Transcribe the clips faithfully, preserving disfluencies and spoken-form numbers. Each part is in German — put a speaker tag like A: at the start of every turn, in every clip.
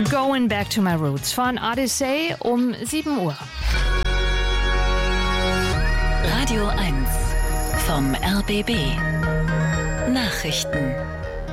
A: Going Back to My Roots von Odyssey um sieben Uhr.
B: Radio eins vom R B B. Nachrichten.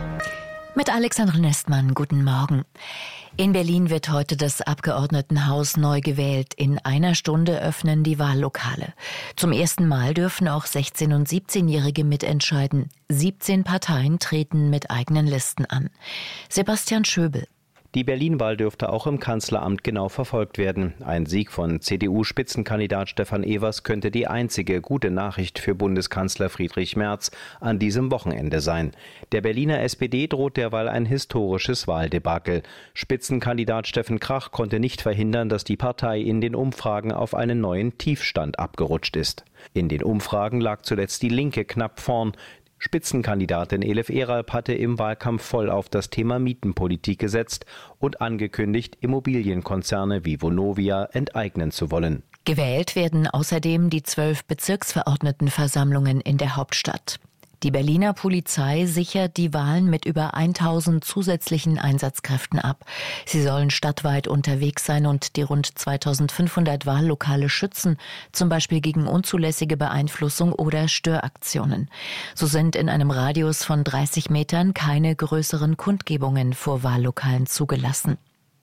C: Mit Alexandra Nestmann, guten Morgen. In Berlin wird heute das Abgeordnetenhaus neu gewählt. In einer Stunde öffnen die Wahllokale. Zum ersten Mal dürfen auch sechzehn- und siebzehnjährige mitentscheiden. siebzehn Parteien treten mit eigenen Listen an. Sebastian Schöbel.
D: Die Berlin-Wahl dürfte auch im Kanzleramt genau verfolgt werden. Ein Sieg von C D U-Spitzenkandidat Stefan Evers könnte die einzige gute Nachricht für Bundeskanzler Friedrich Merz an diesem Wochenende sein. Der Berliner S P D droht derweil ein historisches Wahldebakel. Spitzenkandidat Steffen Krach konnte nicht verhindern, dass die Partei in den Umfragen auf einen neuen Tiefstand abgerutscht ist. In den Umfragen lag zuletzt die Linke knapp vorn. Spitzenkandidatin Elif Eralp hatte im Wahlkampf voll auf das Thema Mietenpolitik gesetzt und angekündigt, Immobilienkonzerne wie Vonovia enteignen zu wollen.
C: Gewählt werden außerdem die zwölf Bezirksverordnetenversammlungen in der Hauptstadt. Die Berliner Polizei sichert die Wahlen mit über tausend zusätzlichen Einsatzkräften ab. Sie sollen stadtweit unterwegs sein und die rund zweitausendfünfhundert Wahllokale schützen, zum Beispiel gegen unzulässige Beeinflussung oder Störaktionen. So sind in einem Radius von dreißig Metern keine größeren Kundgebungen vor Wahllokalen zugelassen.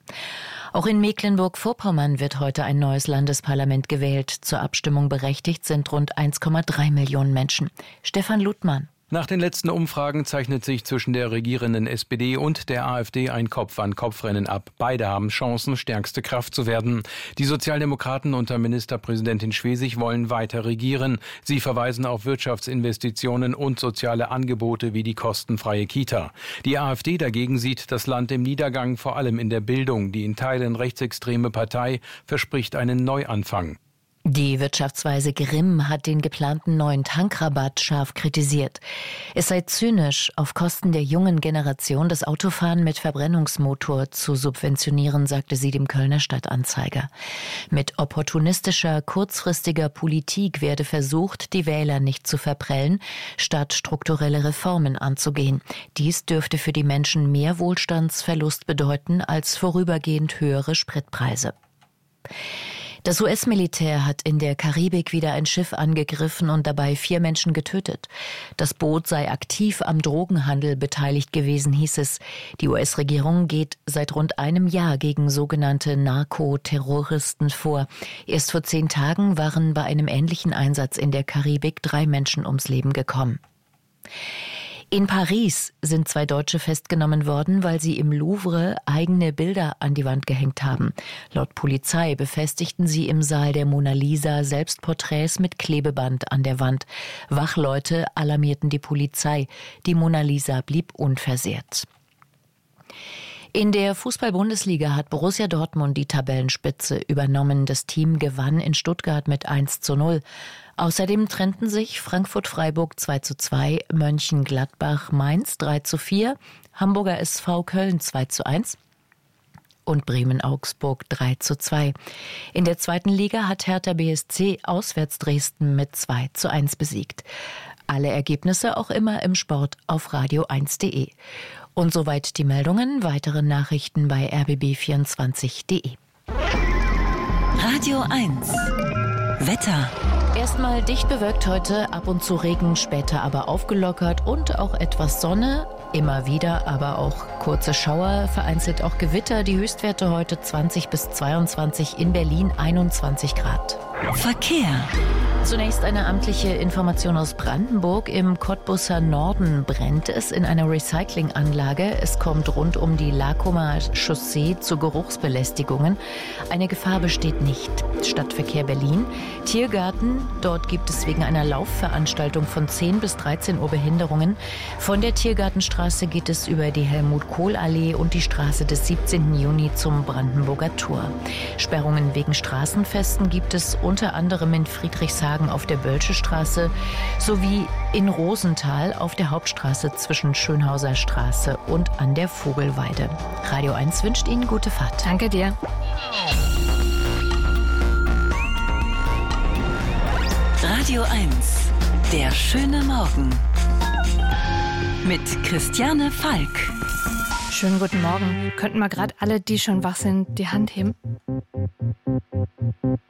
C: Auch in Mecklenburg-Vorpommern wird heute ein neues Landesparlament gewählt. Zur Abstimmung berechtigt sind rund eins Komma drei Millionen Menschen. Stefan Ludmann.
E: Nach den letzten Umfragen zeichnet sich zwischen der regierenden S P D und der AfD ein Kopf-an-Kopf-Rennen ab. Beide haben Chancen, stärkste Kraft zu werden. Die Sozialdemokraten unter Ministerpräsidentin Schwesig wollen weiter regieren. Sie verweisen auf Wirtschaftsinvestitionen und soziale Angebote wie die kostenfreie Kita. Die AfD dagegen sieht das Land im Niedergang, vor allem in der Bildung. Die in Teilen rechtsextreme Partei verspricht einen Neuanfang.
C: Die Wirtschaftsweise Grimm hat den geplanten neuen Tankrabatt scharf kritisiert. Es sei zynisch, auf Kosten der jungen Generation das Autofahren mit Verbrennungsmotor zu subventionieren, sagte sie dem Kölner Stadtanzeiger. Mit opportunistischer, kurzfristiger Politik werde versucht, die Wähler nicht zu verprellen, statt strukturelle Reformen anzugehen. Dies dürfte für die Menschen mehr Wohlstandsverlust bedeuten als vorübergehend höhere Spritpreise. Das U S-Militär hat in der Karibik wieder ein Schiff angegriffen und dabei vier Menschen getötet. Das Boot sei aktiv am Drogenhandel beteiligt gewesen, hieß es. Die U S-Regierung geht seit rund einem Jahr gegen sogenannte Narkoterroristen vor. Erst vor zehn Tagen waren bei einem ähnlichen Einsatz in der Karibik drei Menschen ums Leben gekommen. In Paris sind zwei Deutsche festgenommen worden, weil sie im Louvre eigene Bilder an die Wand gehängt haben. Laut Polizei befestigten sie im Saal der Mona Lisa Selbstporträts mit Klebeband an der Wand. Wachleute alarmierten die Polizei. Die Mona Lisa blieb unversehrt. In der Fußball-Bundesliga hat Borussia Dortmund die Tabellenspitze übernommen. Das Team gewann in Stuttgart mit eins zu null. Außerdem trennten sich Frankfurt-Freiburg zwei zu zwei, Mönchengladbach-Mainz drei zu vier, Hamburger S V Köln zwei zu eins und Bremen-Augsburg drei zu zwei. In der zweiten Liga hat Hertha B S C auswärts Dresden mit zwei zu eins besiegt. Alle Ergebnisse auch immer im Sport auf radio eins punkt de. Und soweit die Meldungen. Weitere Nachrichten bei r b b vierundzwanzig punkt de.
B: Radio eins. Wetter.
C: Erstmal dicht bewölkt heute, ab und zu Regen, später aber aufgelockert und auch etwas Sonne. Immer wieder, aber auch kurze Schauer, vereinzelt auch Gewitter. Die Höchstwerte heute zwanzig bis zweiundzwanzig, in Berlin einundzwanzig Grad.
B: Verkehr.
C: Zunächst eine amtliche Information aus Brandenburg. Im Cottbusser Norden brennt es in einer Recyclinganlage. Es kommt rund um die Lacumer Chaussee zu Geruchsbelästigungen. Eine Gefahr besteht nicht. Stadtverkehr Berlin. Tiergarten. Dort gibt es wegen einer Laufveranstaltung von zehn bis dreizehn Uhr Behinderungen. Von der Tiergartenstraße geht es über die Helmut-Kohl-Allee und die Straße des siebzehnten Juni zum Brandenburger Tor. Sperrungen wegen Straßenfesten gibt es unter anderem in Friedrichshagen auf der Bölsche Straße sowie in Rosenthal auf der Hauptstraße zwischen Schönhauser Straße und an der Vogelweide. Radio eins wünscht Ihnen gute Fahrt.
A: Danke dir.
B: Radio eins. Der schöne Morgen. Mit Christiane Falk.
A: Schönen guten Morgen. Könnten wir gerade alle, die schon wach sind, die Hand heben?